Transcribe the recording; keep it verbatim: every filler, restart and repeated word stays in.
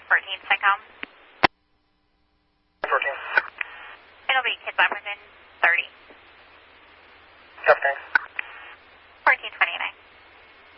fourteen, Syncom. fourteen. It'll be kids left within thirty. Yep, thanks.